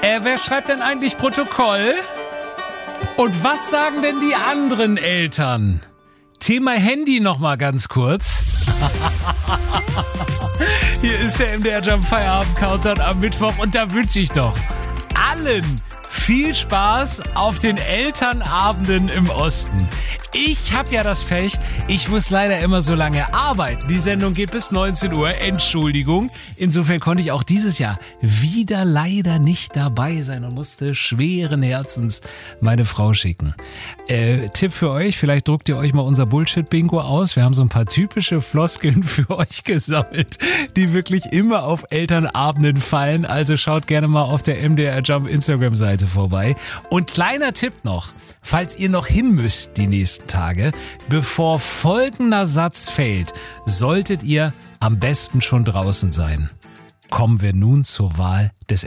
Wer schreibt denn eigentlich Protokoll? Und was sagen denn die anderen Eltern? Thema Handy noch mal ganz kurz. Hier ist der MDR Jump Feierabend Countdown am Mittwoch und da wünsche ich doch allen viel Spaß auf den Elternabenden im Osten. Ich habe ja das Pech, ich muss leider immer so lange arbeiten. Die Sendung geht bis 19 Uhr, Entschuldigung. Insofern konnte ich auch dieses Jahr wieder leider nicht dabei sein und musste schweren Herzens meine Frau schicken. Tipp für euch, vielleicht druckt ihr euch mal unser Bullshit-Bingo aus. Wir haben so ein paar typische Floskeln für euch gesammelt, die wirklich immer auf Elternabenden fallen. Also schaut gerne mal auf der MDR Jump Instagram-Seite vorbei. Und kleiner Tipp noch. Falls ihr noch hin müsst die nächsten Tage, bevor folgender Satz fällt, solltet ihr am besten schon draußen sein. Kommen wir nun zur Wahl des